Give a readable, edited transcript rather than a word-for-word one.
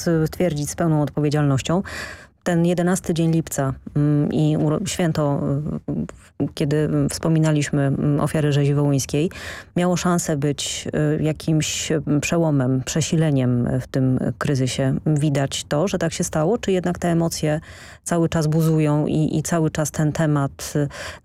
stwierdzić z pełną odpowiedzialnością. Ten 11 dzień lipca i święto, kiedy wspominaliśmy ofiary rzezi wołyńskiej, miało szansę być jakimś przełomem, przesileniem w tym kryzysie. Widać to, że tak się stało, czy jednak te emocje cały czas buzują i cały czas ten temat